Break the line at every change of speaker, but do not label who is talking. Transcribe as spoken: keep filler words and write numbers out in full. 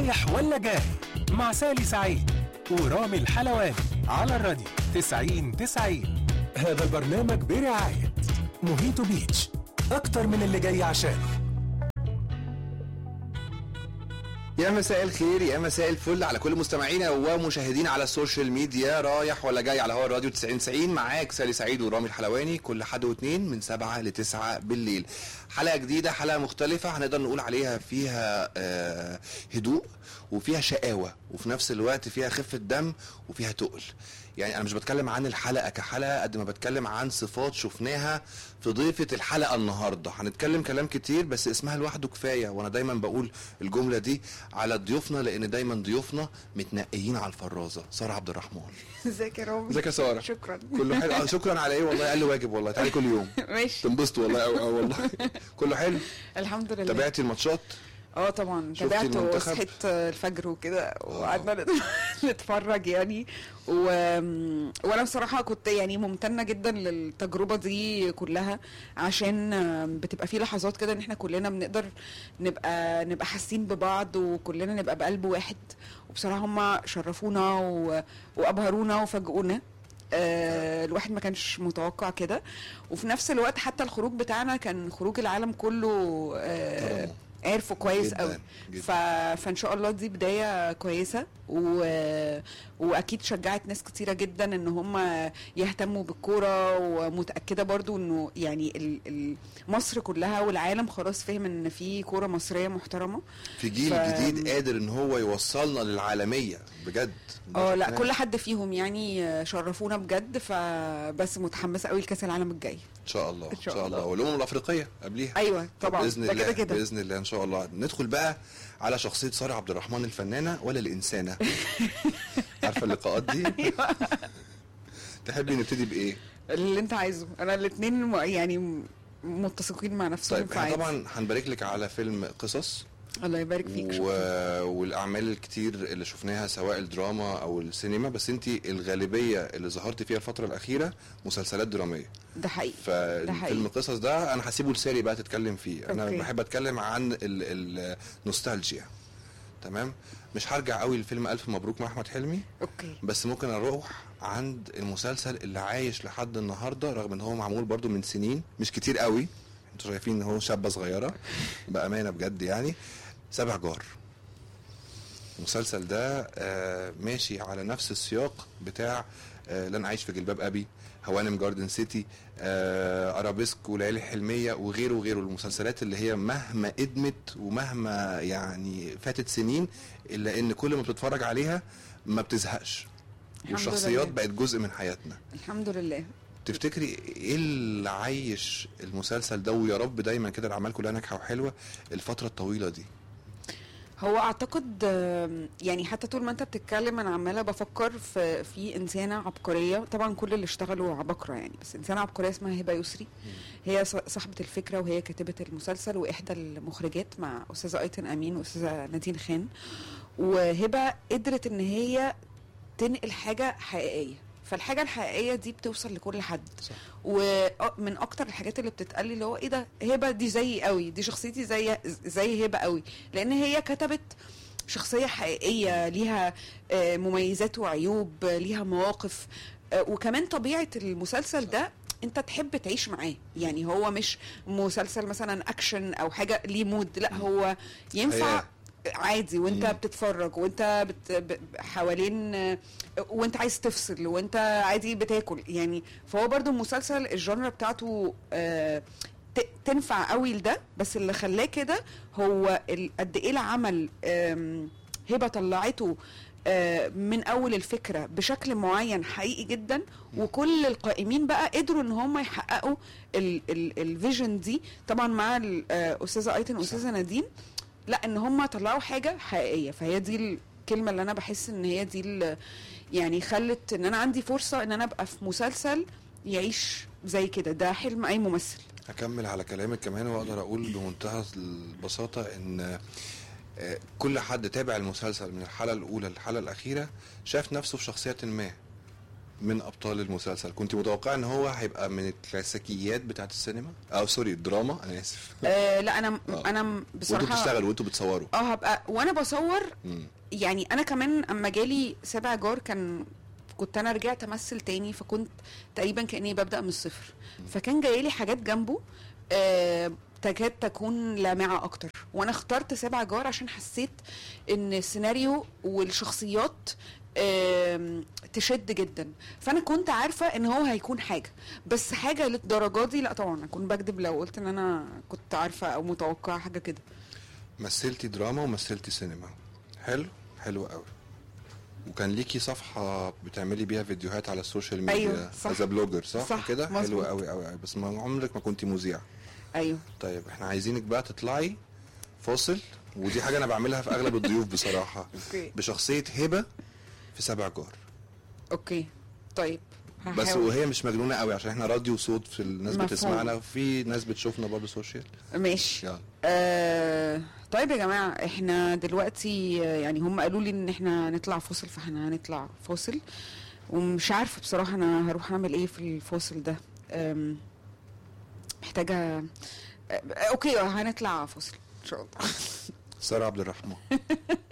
رايح ولا جاي مع سالي سعيد ورامي الحلواني على الراديو تسعين تسعين. هذا البرنامج برعاية موهيتو بيتش، أكتر من اللي جاي عشانه.
يا مساء الخير، يا مساء الفل على كل مستمعينا ومشاهدينا على السوشيال ميديا. رايح ولا جاي على هوا الراديو تسعين تسعين، معاك سالي سعيد ورامي الحلواني كل حد واثنين من سبعة لتسعة بالليل. حلقة جديدة، حلقة مختلفة هنقدر نقول عليها فيها آه هدوء وفيها شقاوة وفي نفس الوقت فيها خفة دم وفيها تقل. يعني انا مش بتكلم عن الحلقة كحلقة قد ما بتكلم عن صفات شفناها في ضيفة الحلقة النهاردة. هنتكلم كلام كتير بس اسمها لوحده كفاية، وانا دايما بقول الجملة دي على ضيوفنا لان دايما ضيوفنا متنقيين على الفرازة. سارة عبد الرحمن.
ازيك يا رامي؟
ازيك يا سارة؟
شكرا.
كله حلو. اه شكرا على ايه؟ والله اقل واجب والله. تعالي كل يوم
ماشي
تنبسطوا والله. أو أو والله كله حلو
الحمد لله.
تابعتي الماتشات؟
اه طبعا تابعته وصحيت الفجر وكده وقعدنا نتفرج يعني و... وانا بصراحه كنت يعني ممتنه جدا للتجربه دي كلها، عشان بتبقى في لحظات كده ان احنا كلنا بنقدر نبقى نبقى حاسين ببعض وكلنا نبقى بقلب واحد. وبصراحه هم شرفونا و... وابهرونا وفاجئونا. آه الواحد ما كانش متوقع كده، وفي نفس الوقت حتى الخروج بتاعنا كان خروج العالم كله آه عرفوا كويس قوي. ف... فان شاء الله دي بدايه كويسه و... واكيد شجعت ناس كتيره جدا ان هم يهتموا بالكوره، ومتاكده برضو انه يعني ال... ال... مصر كلها والعالم خلاص فهم ان في كوره مصريه محترمه،
في جيل ف... جديد قادر ان هو يوصلنا للعالميه بجد.
اه لا كل حد فيهم يعني شرفونا بجد. فبس متحمسه قوي لكاس العالم الجاي
ان شاء الله. ان شاء الله والامم الافريقيه قبليها.
ايوه طبعا
باذن الله
كده
باذن الله ان شاء الله. ندخل بقى على شخصيه سارة عبد الرحمن، الفنانه ولا الانسانه؟ عارفه اللقاءات دي؟
ايوه.
تحبي نبتدي بايه؟
اللي انت عايزه، انا الاثنين يعني متسقين مع نفسهم.
طيب احنا طبعا هنبارك لك على فيلم قصص.
الله يبارك فيك.
و... والاعمال الكتير اللي شفناها سواء الدراما او السينما، بس انت الغالبيه اللي ظهرتي فيها الفتره الاخيره مسلسلات دراميه.
ده حقيقي.
فالفيلم قصص ده انا هسيبه لساري بقى تتكلم فيه. انا
أوكي.
بحب اتكلم عن النوستالجيا. تمام. مش هرجع قوي لفيلم الف مبروك مع احمد حلمي.
اوكي.
بس ممكن اروح عند المسلسل اللي عايش لحد النهارده رغم ان هو معمول برضو من سنين مش كتير قوي. انتوا شايفين ان هو شابه صغيره بامانه بجد يعني. سبع جار. المسلسل ده آه ماشي على نفس السياق بتاع آه لن أعيش في جلباب أبي، هوانم جاردن سيتي، آه أرابيسك وليالي الحلمية وغيره وغيره. المسلسلات اللي هي مهما ادمت ومهما يعني فاتت سنين إلا إن كل ما بتتفرج عليها ما بتزهقش، والشخصيات بقت جزء من حياتنا
الحمد لله.
تفتكري ايه اللي عايش المسلسل ده، ويا رب دايما كده الاعمال كلها ناجحه وحلوه الفتره الطويله دي؟
هو اعتقد يعني حتى طول ما انت بتتكلم انا عماله بفكر في في انسانه عبقريه. طبعا كل اللي اشتغلوا عبقره يعني، بس انسانه عبقريه اسمها هبه يسري. هي صاحبه الفكره وهي كاتبه المسلسل واحدى المخرجات مع استاذه ايتن امين واستاذه نادين خان. وهبه قدرت ان هي تنقل حاجه حقيقيه، فالحاجه الحقيقيه دي بتوصل لكل حد. صح. ومن اكتر الحاجات اللي بتتقال لي اللي هو ايه ده، هبه دي زي قوي، دي شخصيتي زي زي هبه قوي، لان هي كتبت شخصيه حقيقيه ليها مميزات وعيوب، ليها مواقف، وكمان طبيعه المسلسل ده انت تحب تعيش معاه. يعني هو مش مسلسل مثلا اكشن او حاجه ليه مود، لا هو ينفع عادي وانت مم. بتتفرج وانت بت... حوالين وانت عايز تفصل وانت عادي بتاكل يعني. فهو برضو المسلسل الجانرا بتاعته آه ت... تنفع قوي لده. بس اللي خلاه كده هو قد ايه العمل هبه طلعته آه من اول الفكره بشكل معين حقيقي جدا، وكل القائمين بقى قدروا ان هم يحققوا الفيجن دي طبعا مع الاستاذه ايتن واستاذه نادين. لا ان هم طلعوا حاجه حقيقيه. فهي دي الكلمه اللي انا بحس ان هي دي يعني خلت ان انا عندي فرصه ان انا ابقى في مسلسل يعيش زي كده. ده حلم اي ممثل.
هكمل على كلامك كمان واقدر اقول بمنتهى البساطه ان كل حد تابع المسلسل من الحلقه الاولى للحلقه الاخيره شاف نفسه في شخصيه ما من ابطال المسلسل كنت متوقع ان هو هيبقى من الكلاسيكيات بتاعت السينما او سوري الدراما، انا اسف.
آه لا انا
آه.
انا بصراحه
وانتوا بتشتغلوا وانتوا بتصوروا
اه هبقى وانا بصور.
مم.
يعني انا كمان اما جالي سابع جار كان كنت انا رجعت امثل تاني، فكنت تقريبا كاني ببدا من الصفر، فكان جايلي حاجات جنبه آه تكاد تكون لامعه اكتر، وانا اخترت سابع جار عشان حسيت ان السيناريو والشخصيات آه تشد جدا، فانا كنت عارفه ان هو هيكون حاجه، بس حاجه للدرجه دي لا طبعا اكون بكذب لو قلت ان انا كنت عارفه او متوقعه حاجه كده.
مثلتي دراما ومثلتي سينما، حلو حلو قوي. وكان ليكي صفحه بتعملي بيها فيديوهات على السوشيال ميديا.
أيوة صح.
از بلوجر صح,
صح
كده؟ حلو
مظبوط.
قوي قوي قوي. بس ما عمرك ما كنتي مذيعه.
ايوه.
طيب احنا عايزينك بقى تطلعي فاصل، ودي حاجه انا بعملها في اغلب الضيوف بصراحه.
اوكي.
بشخصيه هبه في سبع جار.
اوكي طيب
بس
هحاول.
وهي مش مجنونه قوي عشان احنا راديو وصوت، في الناس
مفهوم.
بتسمعنا وفي ناس بتشوفنا برضه سوشيال.
ماشي.
يلا.
آه طيب يا جماعه احنا دلوقتي آه، يعني هم قالوا لي ان احنا نطلع فاصل، فاحنا هنطلع فاصل، ومش عارفه بصراحه انا هروح اعمل ايه في الفاصل ده. آم، محتاجه آه، اوكي هنطلع فاصل ان شاء الله.
سارة عبد الرحمن.